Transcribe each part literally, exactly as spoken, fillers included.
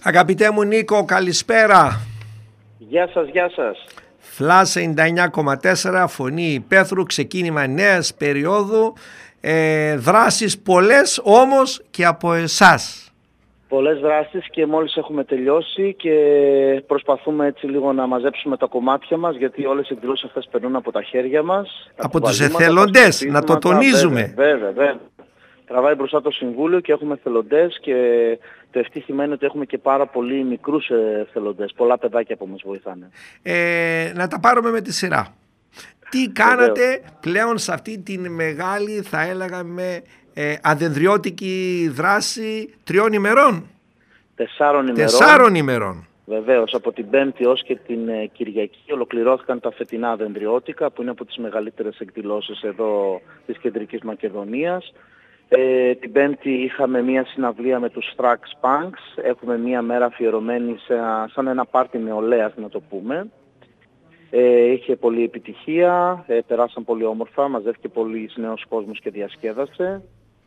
Αγαπητέ μου Νίκο, καλησπέρα. Γεια σας, γεια σας. Φλάς ενενήντα εννιά κόμμα τέσσερα, Φωνή Υπαίθρου, ξεκίνημα νέας περίοδου, ε, δράσεις πολλές όμως και από εσάς. Πολλές δράσεις και μόλις έχουμε τελειώσει και προσπαθούμε έτσι λίγο να μαζέψουμε τα κομμάτια μας, γιατί όλες οι εκδηλώσεις αυτές περνούν από τα χέρια μας. Από τους εθελοντές, να το τονίζουμε. Βέβαια, βέβαια, βέβαια. Τραβάει μπροστά το Συμβούλιο και έχουμε εθελοντές και το ευτύχημα είναι ότι έχουμε και πάρα πολύ μικρούς εθελοντές. Πολλά παιδάκια που μας βοηθάνε. Ε, να τα πάρουμε με τη σειρά. Τι κάνατε Βεβαίως. πλέον σε αυτή την μεγάλη, θα έλεγαμε, ε, αδενδριώτικη δράση τριών ημερών. Τεσσάρων ημερών. Τεσσάρων ημερών. Βεβαίως, από την Πέμπτη ως και την Κυριακή ολοκληρώθηκαν τα φετινά αδενδριώτικα, που είναι από τις μεγαλύτερες εκδηλώσεις εδώ της Κεντρικής Μακεδονίας. Ε, την Πέμπτη είχαμε μία συναυλία με τους Strax Punks. Έχουμε μία μέρα αφιερωμένη σε, σαν ένα πάρτι νεολαίας, να το πούμε. Ε, είχε πολλή επιτυχία, ε, περάσαν πολύ όμορφα, μαζεύτηκε πολύ νέος κόσμος και διασκέδασε.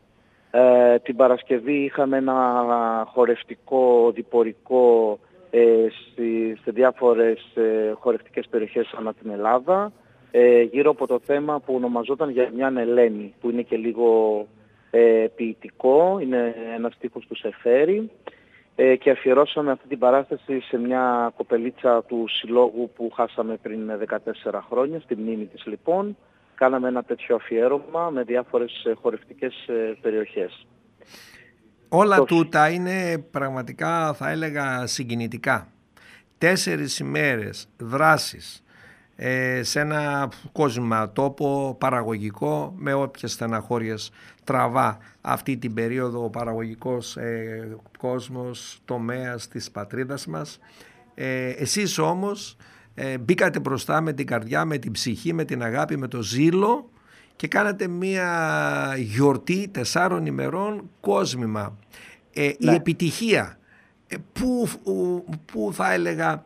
Ε, την Παρασκευή είχαμε ένα χορευτικό, διπορικό ε, στη, σε διάφορες ε, χορευτικές περιοχές ανά την Ελλάδα, ε, γύρω από το θέμα που ονομαζόταν για μια Ελένη, που είναι και λίγο ε, ποιητικό, είναι ένας στίχος του Σεφέρη. Ε, και αφιερώσαμε αυτή την παράσταση σε μια κοπελίτσα του συλλόγου που χάσαμε πριν δεκατέσσερα χρόνια, στη μνήμη της λοιπόν. Κάναμε ένα τέτοιο αφιέρωμα με διάφορες χορευτικές περιοχές. Όλα Το... τούτα είναι πραγματικά, θα έλεγα, συγκινητικά. Τέσσερις ημέρες δράσεις ε, σε ένα κόσμο, τόπο παραγωγικό, με όποιες στεναχώριες τραβά αυτή την περίοδο ο παραγωγικός ε, κόσμος, τομέας της πατρίδας μας. Ε, εσείς όμως ε, μπήκατε μπροστά με την καρδιά, με την ψυχή, με την αγάπη, με το ζήλο και κάνατε μία γιορτή τεσσάρων ημερών κόσμημα. Ε, ναι. Η επιτυχία, ε, που, που θα έλεγα...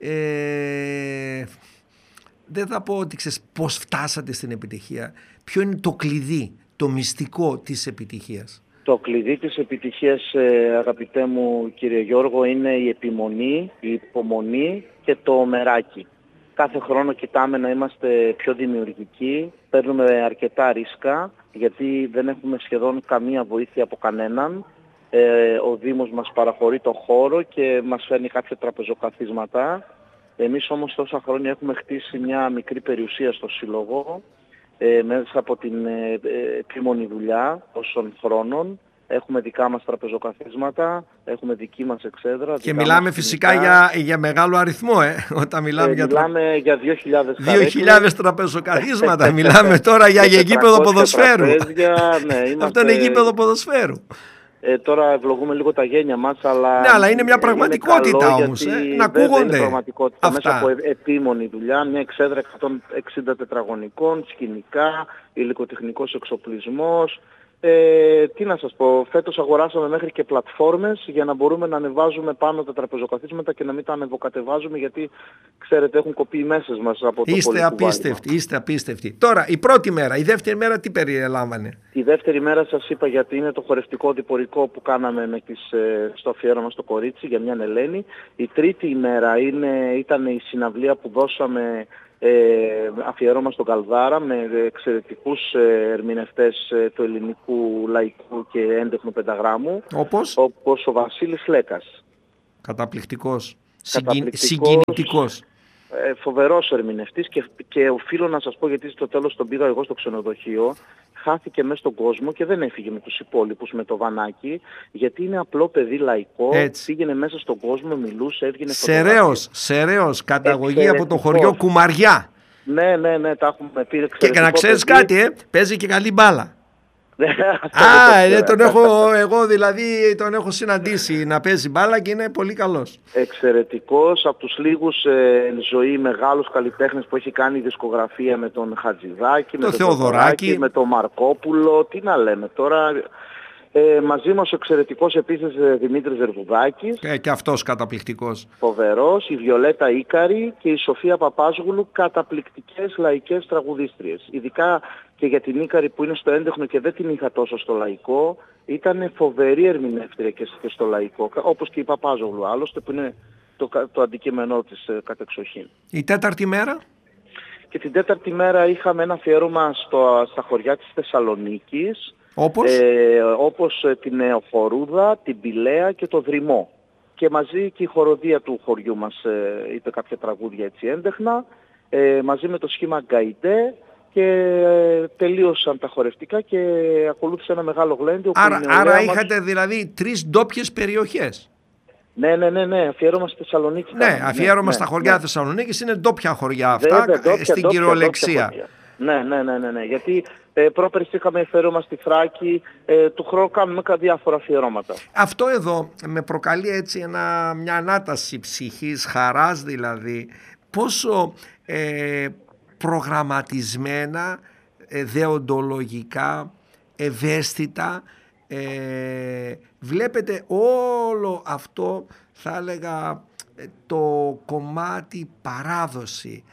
Ε, δεν θα πω ότι ξέρεις πώς φτάσατε στην επιτυχία. Ποιο είναι το κλειδί, το μυστικό της επιτυχίας? Το κλειδί της επιτυχίας, αγαπητέ μου κύριε Γιώργο, είναι η επιμονή, η υπομονή και το μεράκι. Κάθε χρόνο κοιτάμε να είμαστε πιο δημιουργικοί, παίρνουμε αρκετά ρίσκα, γιατί δεν έχουμε σχεδόν καμία βοήθεια από κανέναν. Ο Δήμος μας παραχωρεί το χώρο και μας φέρνει κάποια τραπεζοκαθίσματα. Εμείς όμως τόσα χρόνια έχουμε χτίσει μια μικρή περιουσία στο Σύλλογο ε, μέσα από την ε, επίμονη δουλειά τόσων χρόνων. Έχουμε δικά μας τραπεζοκαθίσματα, έχουμε δική μας εξέδρα. Και μιλάμε φυσικά για, για μεγάλο αριθμό, ε, όταν μιλάμε ε, για... Μιλάμε για δύο χιλιάδες δύο χιλιάδες τραπεζοκαθίσματα, μιλάμε τώρα για γήπεδο ποδοσφαίρου. Ναι, αυτό είναι γήπεδο ποδοσφαίρου. Ε, τώρα ευλογούμε λίγο τα γένια μας, αλλά... Ναι, αλλά είναι μια πραγματικότητα είναι όμως, ε, να ακούγονται είναι πραγματικότητα. αυτά. Μέσα από επίμονη δουλειά, μια εξέδρα εκατόν εξήντα τετραγωνικών, σκηνικά, υλικοτεχνικός εξοπλισμός. Ε, τι να σας πω, φέτος αγοράσαμε μέχρι και πλατφόρμες για να μπορούμε να ανεβάζουμε πάνω τα τραπεζοκαθίσματα και να μην τα ανεβοκατεβάζουμε, γιατί ξέρετε έχουν κοπεί οι μέσες μας από το είστε απίστευτοι, είστε απίστευτοι. Τώρα η πρώτη μέρα, η δεύτερη μέρα τι περιέλαμβανε? Η δεύτερη μέρα σας είπα, γιατί είναι το χορευτικό διπορικό που κάναμε με τις, στο αφιέρωμα στο κορίτσι για μια Ελένη. Η τρίτη ημέρα είναι, ήταν η συναυλία που δώσαμε Ε, αφιερώμα στον Καλδάρα με εξαιρετικούς ε, ερμηνευτές ε, του ελληνικού λαϊκού και έντεχνου πενταγράμμου, όπως, όπως ο Βασίλης Λέκας. Καταπληκτικός, Καταπληκτικός συγκινητικός. Ε, φοβερός ερμηνευτής και, και οφείλω να σας πω, γιατί στο τέλος τον πήγα εγώ στο ξενοδοχείο, χάθηκε μέσα στον κόσμο και δεν έφυγε με τους υπόλοιπους με το βανάκι, γιατί είναι απλό παιδί λαϊκό. Έτσι. Πήγαινε μέσα στον κόσμο, μιλούσε, έβγαινε Σεραίος, Σεραίος, καταγωγή από το χωριό Κουμαριά. Ναι, ναι, ναι, τα έχουμε πει. Και να ξέρεις κάτι, ε, παίζει και καλή μπάλα. Α, ε, τον έχω, εγώ δηλαδή τον έχω συναντήσει να παίζει μπάλα και είναι πολύ καλός. Εξαιρετικός, από τους λίγους ε, ζωή μεγάλους καλλιτέχνες που έχει κάνει δισκογραφία με τον Χατζηδάκη, το με τον Θεοδωράκη, με τον Μαρκόπουλο, τι να λέμε τώρα. Ε, μαζί μας ο εξαιρετικός επίσης Δημήτρης Ζερβουδάκης. Ε, και αυτός καταπληκτικός. Φοβερός, η Βιολέτα Ίκαρη και η Σοφία Παπάζογλου, καταπληκτικές λαϊκές τραγουδίστριες. Ειδικά και για την Ίκαρη που είναι στο έντεχνο και δεν την είχα τόσο στο λαϊκό, ήταν φοβερή ερμηνεύτρια και στο λαϊκό, όπως και η Παπάζογλου άλλωστε που είναι το, το αντικείμενό της ε, κατεξοχήν. Η τέταρτη μέρα? Και την τέταρτη μέρα είχαμε ένα αφιέρωμα στο, στα χωριά της Θεσσαλονίκης. Όπως? Ε, όπως την Νεοφορούδα, την Πηλαία και το Δρυμό. Και μαζί και η χοροδία του χωριού μας ε, είπε κάποια τραγούδια έτσι έντεχνα, ε, μαζί με το σχήμα Γκαϊντέ, και ε, τελείωσαν τα χορευτικά και ακολούθησε ένα μεγάλο γλέντι. Άρα, άρα είχατε μας... δηλαδή τρεις ντόπιες περιοχές. Ναι, ναι, ναι, ναι, αφιέρωμα στη Θεσσαλονίκη. Ναι, αφιέρωμα ναι, στα χωριά ναι. Θεσσαλονίκης είναι ντόπια χωριά αυτά, Βέβαια, ντόπια, στην ντόπια, κυριολεξία. Ντόπια ναι, ναι, ναι, ναι, ναι, γιατί ε, πρόπερση είχαμε αφιέρωμα στη Θράκη, ε, του χρόνου κάνουμε διάφορα αφιερώματα. Αυτό εδώ με προκαλεί έτσι ένα, μια ανάταση ψυχής, χαράς δηλαδή, πόσο ε, προγραμματισμένα, ε, δεοντολογικά, ευαίσθητα, ε, βλέπετε όλο αυτό, θα έλεγα, το κομμάτι παράδοση,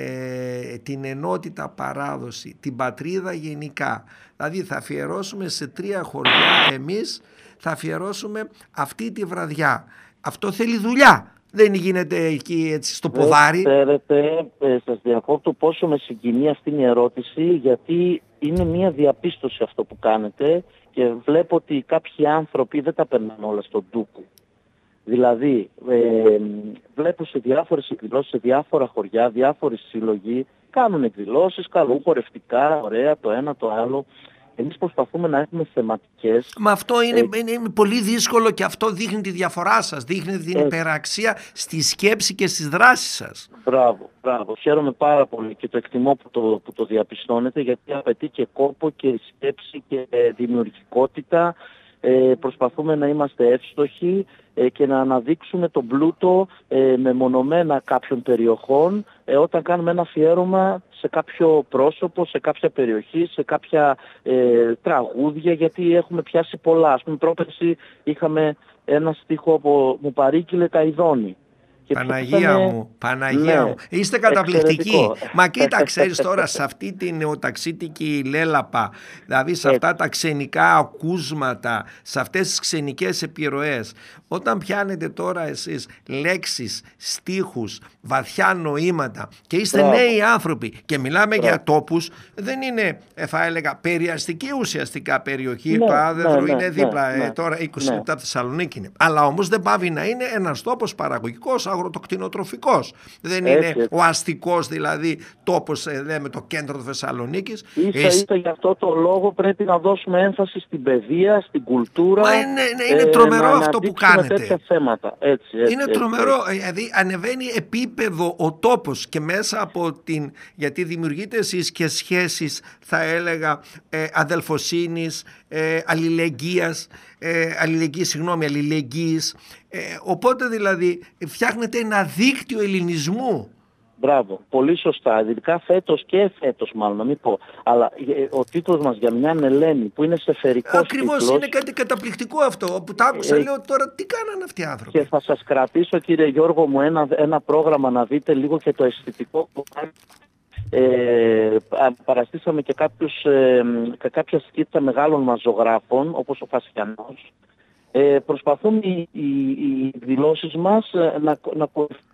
ε, την ενότητα παράδοση, την πατρίδα γενικά. Δηλαδή θα αφιερώσουμε σε τρία χωριά εμείς, θα αφιερώσουμε αυτή τη βραδιά. Αυτό θέλει δουλειά. Δεν γίνεται εκεί έτσι στο ποδάρι. Ξέρετε, ε, σας διακόπτω πόσο με συγκινεί αυτή η ερώτηση, γιατί είναι μια διαπίστωση αυτό που κάνετε και βλέπω ότι κάποιοι άνθρωποι δεν τα περνάνε όλα στον ντούκου. Δηλαδή, ε, βλέπω σε διάφορες εκδηλώσεις, σε διάφορα χωριά, διάφοροι σύλλογοι, κάνουν εκδηλώσεις, καλούν χορευτικά, ωραία, το ένα το άλλο. Εμείς προσπαθούμε να έχουμε θεματικές. Μα αυτό είναι, ε, είναι, είναι πολύ δύσκολο και αυτό δείχνει τη διαφορά σας, δείχνει την ε, υπεραξία στη σκέψη και στις δράσεις σας. Μπράβο, μπράβο. Χαίρομαι πάρα πολύ και το εκτιμώ που το, που το διαπιστώνετε, γιατί απαιτεί και κόπο και σκέψη και ε, δημιουργικότητα. Ε, προσπαθούμε να είμαστε εύστοχοι ε, και να αναδείξουμε τον πλούτο ε, μεμονωμένα κάποιων περιοχών ε, όταν κάνουμε ένα αφιέρωμα σε κάποιο πρόσωπο, σε κάποια περιοχή, σε κάποια ε, τραγούδια, γιατί έχουμε πιάσει πολλά. Ας πούμε, πρόπερση είχαμε ένα στίχο που μου παρήγγειλε τα Ιδόνη. Παναγία ήταν... μου, Παναγία ναι, μου. Είστε καταπληκτικοί. Μα κοίτα, ξέρεις τώρα σε αυτή την νεοταξίτικη λέλαπα, δηλαδή σε αυτά τα ξενικά ακούσματα, σε αυτές τις ξενικές επιρροές, όταν πιάνετε τώρα εσείς λέξεις, στίχους, βαθιά νοήματα και είστε Μπράβο. νέοι άνθρωποι και μιλάμε Μπράβο. για τόπους, δεν είναι, θα έλεγα, περιαστική ουσιαστικά περιοχή, ναι, το Άδεδρο ναι, είναι ναι, δίπλα, ναι, ε, τώρα είκοσι λεπτά ναι. Θεσσαλονίκη είναι. Αλλά όμως δεν πάβει να είναι ένας τόπος παραγωγικός, αγροτοκτηνοτροφικός. Δεν έτσι, είναι έτσι. ο αστικός δηλαδή τόπος, ε, λέμε, το κέντρο του Θεσσαλονίκης. Ίσα Εσύ... ίσα γι' αυτό το λόγο πρέπει να δώσουμε έμφαση στην παιδεία, στην κουλτούρα. Μα είναι, είναι, είναι τρομερό ε, αυτό που κάνετε. Τέτοια θέματα. Έτσι, έτσι, είναι έτσι, τρομερό, έτσι. δηλαδή ανεβαίνει επίπεδο ο τόπος και μέσα από την, γιατί δημιουργείτε εσείς και σχέσεις, θα έλεγα, ε, αδελφοσύνης, ε, αλληλεγγύας, ε, αλληλεγγύης, συγγνώμη, αλληλεγγύης, ε, οπότε δηλαδή φτιάχνετε ένα δίκτυο ελληνισμού. Μπράβο, πολύ σωστά. Ειδικά φέτος και φέτος, μάλλον να μην πω. Αλλά ο τίτλος μας για μια Ελένη που είναι σε φερικός Ακριβώς, τίτλος, είναι κάτι καταπληκτικό αυτό που τα άκουσα. Ε, λέω τώρα τι κάνανε αυτοί οι άνθρωποι. Και θα σας κρατήσω, κύριε Γιώργο μου, ένα, ένα πρόγραμμα να δείτε λίγο και το αισθητικό που κάνει. Ε, παραστήσαμε και, κάποιους, ε, και κάποια σκίτσα μεγάλων μας ζωγράφων, όπως ο Φασιανός. Ε, προσπαθούν οι, οι, οι δηλώσεις μας να, να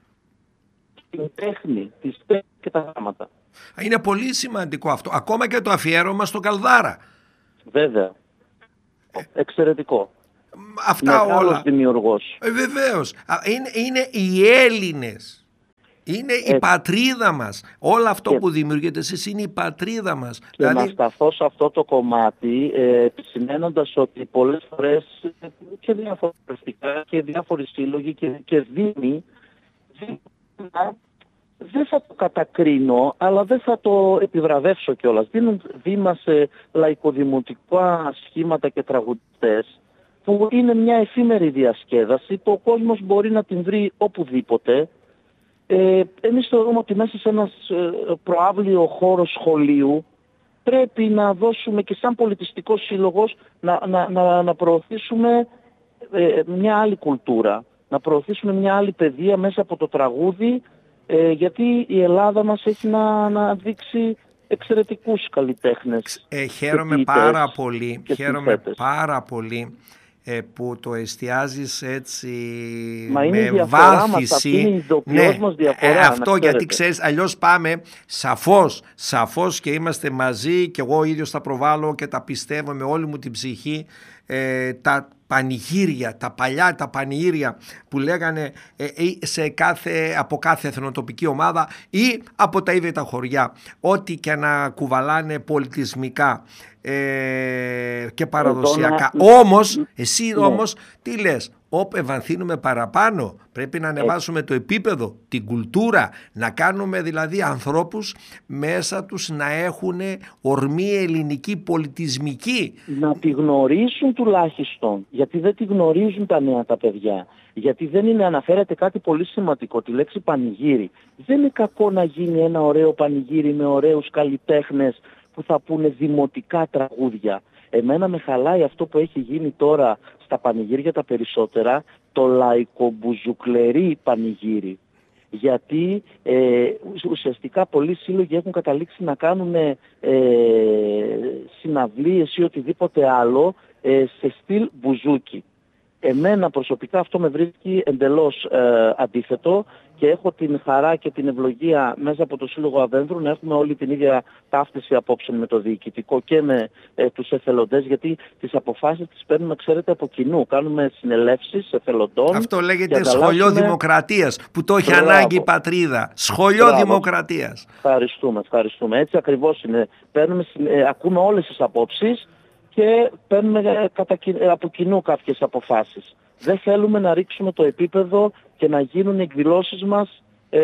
την τέχνη, τις τέχνη και τα γράμματα. Είναι πολύ σημαντικό αυτό. Ακόμα και το αφιέρωμα στον Καλδάρα. Βέβαια. Εξαιρετικό. Αυτά Μεγάλος όλα. δημιουργός. Ε, βεβαίως. Είναι, είναι οι Έλληνες. Είναι Έτσι. η πατρίδα μας. Όλο αυτό και... που δημιουργείτε εσείς είναι η πατρίδα μας. Και δηλαδή... να σταθώ σε αυτό το κομμάτι, ε, επισημένοντας ότι πολλές φορές και διαφορετικά και διάφοροι σύλλογοι και, και δήμοι δεν θα το κατακρίνω, αλλά δεν θα το επιβραβεύσω κιόλας. Δίνουν βήμα σε λαϊκοδημοτικά σχήματα και τραγουδιστές, που είναι μια εφήμερη διασκέδαση που ο κόσμος μπορεί να την βρει οπουδήποτε. Ε, εμείς θεωρούμε ότι μέσα σε ένα προαύλιο χώρο σχολείου πρέπει να δώσουμε και σαν πολιτιστικός σύλλογος να, να, να, να προωθήσουμε ε, μια άλλη κουλτούρα, να προωθήσουμε μια άλλη παιδεία μέσα από το τραγούδι, ε, γιατί η Ελλάδα μας έχει να, να δείξει εξαιρετικούς καλλιτέχνες. Ε, χαίρομαι πάρα πολύ, χαίρομαι πάρα πολύ ε, που το εστιάζεις έτσι. Μα είναι με η διαφορά μας, βάθηση. αυτή είναι η ειδοποιώς Ναι, μας διαφορά. ε, αυτό να γιατί ξέρεις, αλλιώς πάμε σαφώς, σαφώς και είμαστε μαζί και εγώ ίδιος τα προβάλλω και τα πιστεύω με όλη μου την ψυχή, ε, τα πανηγύρια, τα παλιά τα πανηγύρια που λέγανε ε, σε κάθε, από κάθε εθνοτοπική ομάδα ή από τα ίδια τα χωριά, ό,τι και να κουβαλάνε πολιτισμικά ε, και παραδοσιακά. Εδώ να... Όμως, εσύ ναι. όμως τι λες, όπου ευανθύνουμε παραπάνω, πρέπει να ανεβάσουμε το επίπεδο, την κουλτούρα, να κάνουμε δηλαδή ανθρώπους μέσα τους να έχουν ορμή ελληνική πολιτισμική. Να τη γνωρίσουν τουλάχιστον, γιατί δεν τη γνωρίζουν τα νέα τα παιδιά. Γιατί δεν είναι, αναφέρεται κάτι πολύ σημαντικό, τη λέξη πανηγύρι. Δεν είναι κακό να γίνει ένα ωραίο πανηγύρι με ωραίους καλλιτέχνες που θα πούνε δημοτικά τραγούδια. Εμένα με χαλάει αυτό που έχει γίνει τώρα στα πανηγύρια τα περισσότερα, το λαϊκομπουζουκλερί πανηγύρι. Γιατί ε, ουσιαστικά πολλοί σύλλογοι έχουν καταλήξει να κάνουν ε, συναυλίες ή οτιδήποτε άλλο ε, σε στυλ μπουζούκι. Εμένα προσωπικά αυτό με βρίσκει εντελώς ε, αντίθετο και έχω την χαρά και την ευλογία μέσα από το Σύλλογο Αβένδρου να έχουμε όλη την ίδια ταύτιση απόψεων με το διοικητικό και με ε, τους εθελοντές, γιατί τις αποφάσεις τις παίρνουμε, ξέρετε, από κοινού. Κάνουμε συνελεύσεις εθελοντών. Αυτό λέγεται σχολείο δημοκρατίας που το έχει Μπράβο. ανάγκη η πατρίδα. Σχολείο Μπράβο. δημοκρατίας. Ευχαριστούμε, ευχαριστούμε. Έτσι ακριβώς είναι. Παίρνουμε, ε, ακούμε όλες τις απόψεις και παίρνουμε από κοινού κάποιες αποφάσεις. Δεν θέλουμε να ρίξουμε το επίπεδο και να γίνουν οι εκδηλώσεις μας ε,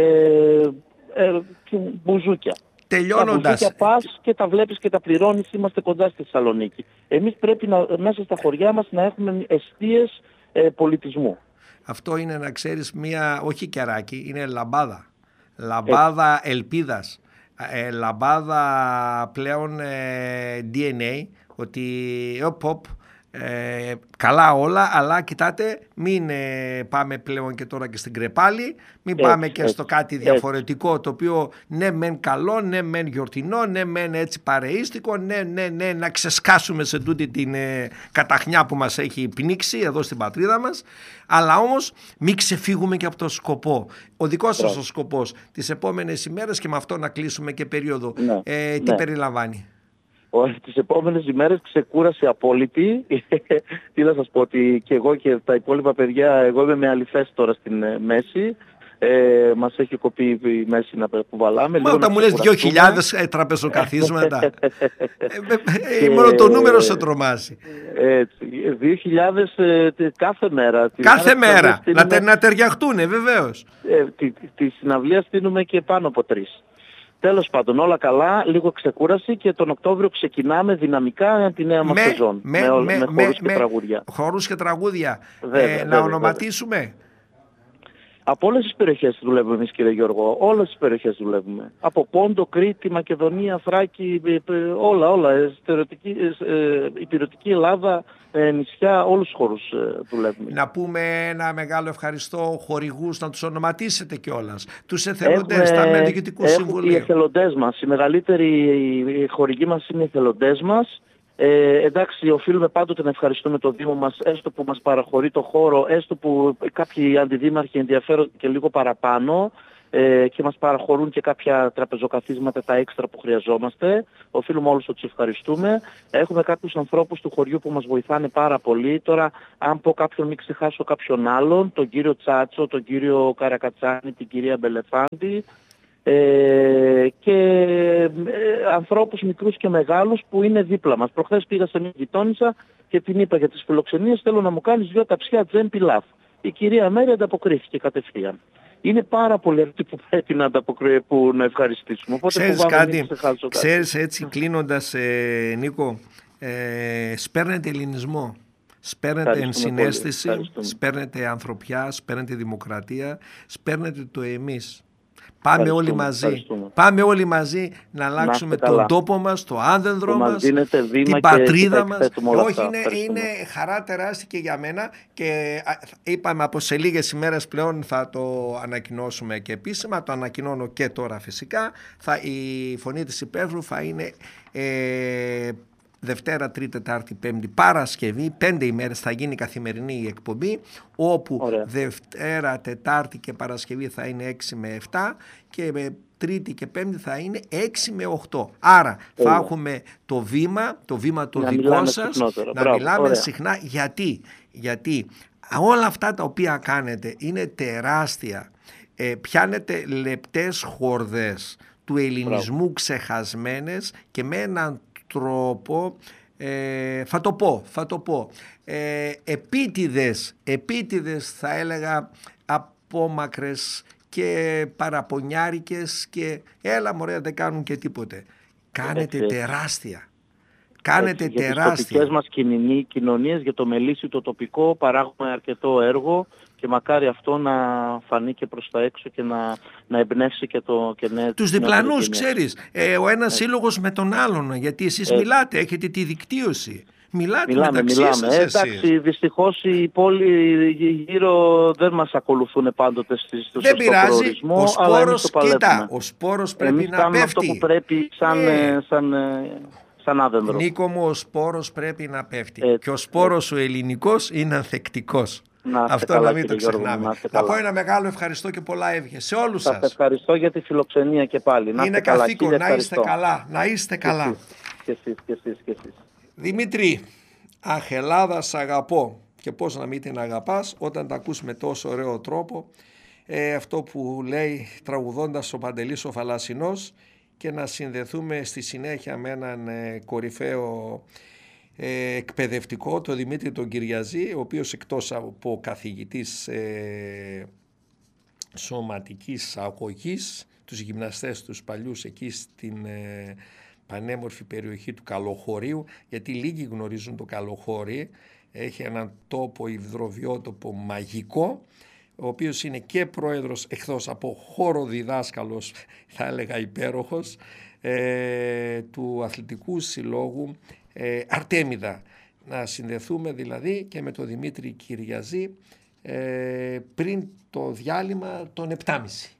ε, μπουζούκια. Τελειώνοντας. Τα μπουζούκια πας και τα βλέπεις και τα πληρώνεις, είμαστε κοντά στη Θεσσαλονίκη. Εμείς πρέπει να, μέσα στα χωριά μας να έχουμε εστίες ε, πολιτισμού. Αυτό είναι, να ξέρεις, μία, όχι κεράκι, είναι λαμπάδα. Λαμπάδα Έτσι. ελπίδας. Ε, λαμπάδα πλέον ε, ντι εν έι, ότι οπ, οπ, ε, καλά όλα, αλλά κοιτάτε, μην ε, πάμε πλέον και τώρα και στην κρεπάλη, μην έτσι, πάμε και έτσι, στο κάτι διαφορετικό, έτσι. Το οποίο ναι μεν καλό, ναι μεν γιορτινό, ναι μεν έτσι παρεΐστικο, ναι, ναι, ναι, να ξεσκάσουμε σε τούτη την ε, καταχνιά που μας έχει πνίξει εδώ στην πατρίδα μας, αλλά όμως μην ξεφύγουμε και από το σκοπό. Ο δικός σας ο σκοπός τις επόμενες ημέρες, και με αυτό να κλείσουμε και περίοδο, ναι, ε, τι ναι. περιλαμβάνει? Τις επόμενες ημέρες ξεκούραση απόλυτη. Τι να σας πω, ότι και εγώ και τα υπόλοιπα παιδιά, εγώ είμαι με αληθές τώρα στην ε, μέση. Ε, μας έχει κοπεί η μέση να κουβαλάμε. Μα όταν μου λες δύο χιλιάδες ε, τραπεζοκαθίσματα, ε, ε, ε, μόνο το νούμερο σε τρομάζει. Έτσι, δύο χιλιάδες ε, κάθε μέρα. Κάθε μέρα, στείνουμε, να, να ταιριαχτούνε βεβαίως. Ε, τη, τη συναυλία στείλουμε και πάνω από τρεις. Τέλος πάντων, όλα καλά, λίγο ξεκούραση και τον Οκτώβριο ξεκινάμε δυναμικά τη νέα μας με, σεζόν. Με, με, με, με χορούς με, και τραγούδια. Χορούς και τραγούδια. Βέβαια, ε, βέβαια, να ονοματίσουμε. Βέβαια. Από όλες τις περιοχές δουλεύουμε εμείς, κύριε Γιώργο. Όλες τις περιοχές δουλεύουμε. Από Πόντο, Κρήτη, Μακεδονία, Θράκη, όλα, όλα. Υπηρετική Ελλάδα, νησιά, όλους τους χώρους δουλεύουμε. Να πούμε ένα μεγάλο ευχαριστώ χορηγούς, να τους ονοματίσετε κιόλας. Τους εθελοντές, τα μέλη διοικητικού συμβουλίου. Οι εθελοντές μας, οι μεγαλύτεροι χορηγοί μας είναι οι εθελοντές μας. Ε, εντάξει, οφείλουμε πάντοτε να ευχαριστούμε το Δήμο μας, έστω που μας παραχωρεί το χώρο, έστω που κάποιοι αντιδήμαρχοι ενδιαφέρονται και λίγο παραπάνω ε, και μας παραχωρούν και κάποια τραπεζοκαθίσματα, τα έξτρα που χρειαζόμαστε. Οφείλουμε όλους ότι τους ευχαριστούμε. Έχουμε κάποιους ανθρώπους του χωριού που μας βοηθάνε πάρα πολύ. Τώρα, αν πω κάποιον, μην ξεχάσω κάποιον άλλον, τον κύριο Τσάτσο, τον κύριο Καρακατσάνη, την κυρία Μπελεφάντη. Ε, και ε, ανθρώπους μικρούς και μεγάλους που είναι δίπλα μας. Προχθές πήγα σε μια γειτόνισσα και την είπα για τις φιλοξενίες, θέλω να μου κάνεις δυο ταψιά τζέμ πιλάφ. Η κυρία Μέρη ανταποκρίθηκε κατευθείαν. Είναι πάρα πολλοί αυτοί που πρέπει να, που να ευχαριστήσουμε. Οπότε ξέρεις κάτι, κάτι, ξέρεις έτσι κλείνοντας ε, Νίκο, ε, σπέρνετε ελληνισμό. Σπέρνετε ενσυναίσθηση, σπέρνετε ανθρωπιά, σπέρνετε δημοκρατία, σπέρνετε το εμείς. Πάμε όλοι μαζί. Πάμε όλοι μαζί να αλλάξουμε να τον τόπο μας, το άνδενδρο μας, την πατρίδα μας. Όχι, είναι, είναι χαρά τεράστια και για μένα και είπαμε από σε λίγες ημέρες πλέον θα το ανακοινώσουμε και επίσημα, το ανακοινώνω και τώρα φυσικά. Θα, η Φωνή της Υπαίθρου θα είναι ε, Δευτέρα, Τρίτη, Τετάρτη, Πέμπτη, Παρασκευή, πέντε ημέρες θα γίνει καθημερινή η εκπομπή, όπου Ωραία. Δευτέρα, Τετάρτη και Παρασκευή θα είναι έξι με επτά και με Τρίτη και Πέμπτη θα είναι έξι με οκτώ. Άρα Ωραία. θα έχουμε το βήμα, το βήμα το να δικό σας, συχνότερα. να Μπράβο. μιλάμε Ωραία. συχνά. Γιατί? Γιατί όλα αυτά τα οποία κάνετε είναι τεράστια. Ε, πιάνετε λεπτές χορδές του ελληνισμού Μπράβο. ξεχασμένες και με έναν τρόπο, ε, θα το πω, θα το πω, ε, επίτηδες, επίτηδες θα έλεγα απόμακρες και παραπονιάρικες και έλα μωρέ δεν κάνουν και τίποτε. Κάνετε έτσι, τεράστια. Κάνετε έτσι, τεράστια. Για τις τοπικές μας κοινωνίες, για το μελίσι το τοπικό παράγουμε αρκετό έργο και μακάρι αυτό να φανεί και προς τα έξω και να, να εμπνεύσει και το... Και ναι, τους διπλανούς, ξέρεις, ε, ο ένας έτσι. σύλλογος με τον άλλον, γιατί εσείς έτσι. μιλάτε, έχετε τη δικτύωση. Μιλάτε μιλάμε, μεταξύ μιλάμε. σας εσείς. Εντάξει, δυστυχώς οι πόλοι γύρω δεν μας ακολουθούν πάντοτε στο δεν πειράζει. προορισμό, ο σπόρος, κοίτα, ο σπόρος πρέπει εμείς να πέφτει. αυτό που πρέπει σαν, ε. σαν, σαν άδενδρο. Νίκο μου, ο σπόρος πρέπει να πέφτει. Έτσι, και ο σπόρος έτσι. ο ελληνικός είναι ανθεκτικός. Να Αυτό καλά, να μην το ξεχνάμε. Να, να πω ένα μεγάλο ευχαριστώ και πολλά εύγε σε όλους σας. Σας ευχαριστώ για τη φιλοξενία και πάλι. Να είναι καθήκον, να είστε καλά. Να είστε καλά. Και εσείς, και εσείς, και εσείς. Δημήτρη, αχ Ελλάδα σ' αγαπώ. Και πώς να μην την αγαπάς όταν τα ακούς με τόσο ωραίο τρόπο. Ε, αυτό που λέει τραγουδώντας ο Παντελής ο Φαλασσινός, και να συνδεθούμε στη συνέχεια με έναν ε, κορυφαίο ε, εκπαιδευτικό, το Δημήτρη τον Κυριαζή, ο οποίος εκτός από καθηγητής ε, σωματικής αγωγής, τους γυμναστές τους παλιούς εκεί στην ε, πανέμορφη περιοχή του Καλοχωρίου, γιατί λίγοι γνωρίζουν το Καλοχώρι, έχει έναν τόπο υδροβιότοπο μαγικό, ο οποίος είναι και πρόεδρος, εκτός από χώρο διδάσκαλος, θα έλεγα υπέροχος, ε, του Αθλητικού Συλλόγου ε, Αρτέμιδα. Να συνδεθούμε δηλαδή και με τον Δημήτρη Κυριαζή ε, πριν το διάλειμμα των επτά και μισή.